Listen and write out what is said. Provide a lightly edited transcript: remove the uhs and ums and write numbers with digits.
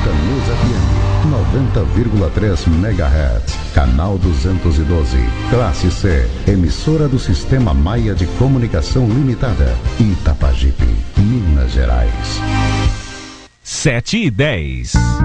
Santa Luz FM, 90,3 MHz, canal 212, classe C, emissora do Sistema Maia de Comunicação Limitada, Itapajipe, Minas Gerais. 7:10.